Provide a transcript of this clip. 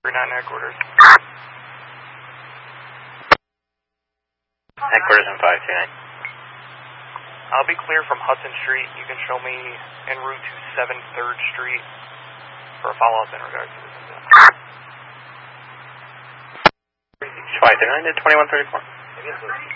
39 headquarters. Headquarters on 529. I'll be clear from Hudson Street. You can show me en route to 7th Street for a follow-up in regards to this incident. 539 to 2134.